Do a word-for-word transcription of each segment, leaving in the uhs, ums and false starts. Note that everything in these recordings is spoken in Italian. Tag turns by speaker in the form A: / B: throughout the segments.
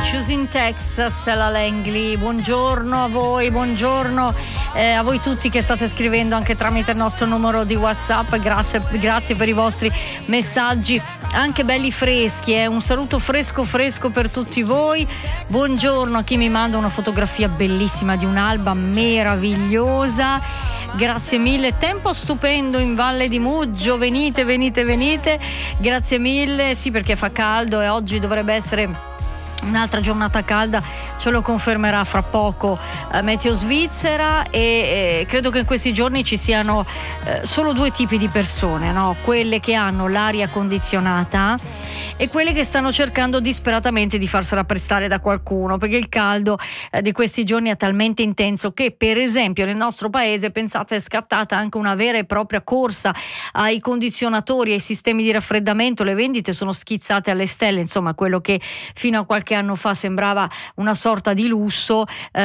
A: Issues in Texas, la Langley. Buongiorno a voi, buongiorno eh, a voi tutti che state scrivendo anche tramite il nostro numero di WhatsApp. Grazie, grazie per i vostri messaggi, anche belli freschi. Eh. Un saluto fresco fresco per tutti voi. Buongiorno a chi mi manda una fotografia bellissima di un'alba meravigliosa. Grazie mille, tempo stupendo in Valle di Muggio, venite, venite, venite, grazie mille, sì, perché fa caldo e oggi dovrebbe essere un'altra giornata calda, ce lo confermerà fra poco eh, Meteo Svizzera, e eh, credo che in questi giorni ci siano eh, solo due tipi di persone, no? Quelle che hanno l'aria condizionata e quelle che stanno cercando disperatamente di farsela prestare da qualcuno, perché il caldo eh, di questi giorni è talmente intenso che, per esempio, nel nostro paese, pensate, è scattata anche una vera e propria corsa ai condizionatori, ai sistemi di raffreddamento. Le vendite sono schizzate alle stelle, insomma, quello che fino a qualche anno fa sembrava una sorta di lusso,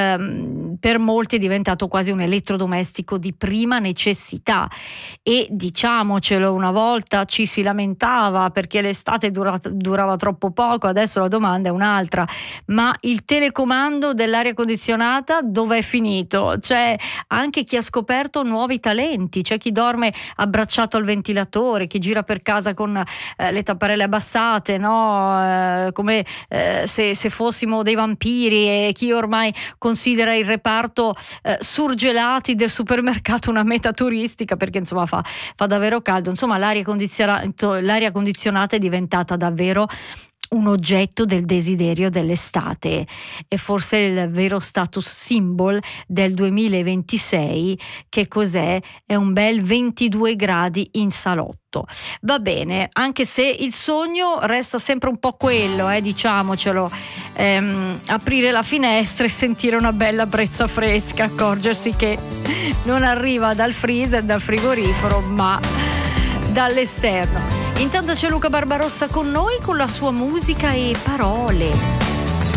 A: ehm, per molti è diventato quasi un elettrodomestico di prima necessità. E diciamocelo, una volta ci si lamentava perché l'estate durava durava troppo poco, adesso la domanda è un'altra: ma il telecomando dell'aria condizionata dove è finito? C'è anche chi ha scoperto nuovi talenti, c'è chi dorme abbracciato al ventilatore, chi gira per casa con eh, le tapparelle abbassate, no? Eh, come eh, se, se fossimo dei vampiri, e chi ormai considera il reparto eh, surgelati del supermercato una meta turistica, perché insomma fa, fa davvero caldo. Insomma, l'aria condizionata, l'aria condizionata è diventata davvero un oggetto del desiderio dell'estate, e forse il vero status symbol del duemilaventisei. Che cos'è? È un bel ventidue gradi in salotto. Va bene, anche se il sogno resta sempre un po' quello, eh, diciamocelo, ehm, aprire la finestra e sentire una bella brezza fresca, accorgersi che non arriva dal freezer, dal frigorifero, ma dall'esterno. Intanto c'è Luca Barbarossa con noi, con la sua musica e parole.